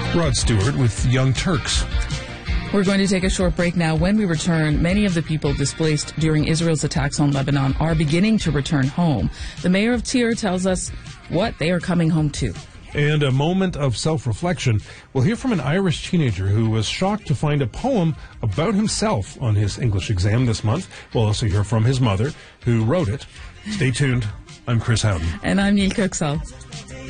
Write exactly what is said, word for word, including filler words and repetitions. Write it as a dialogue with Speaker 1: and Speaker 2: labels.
Speaker 1: Rod Stewart with Young Turks.
Speaker 2: We're going to take a short break now. When we return, many of the people displaced during Israel's attacks on Lebanon are beginning to return home. The mayor of Tyre tells us what they are coming home to.
Speaker 1: And a moment of self-reflection. We'll hear from an Irish teenager who was shocked to find a poem about himself on his English exam this month. We'll also hear from his mother, who wrote it. Stay tuned. I'm Chris Howden.
Speaker 2: And I'm Neil Kirksall.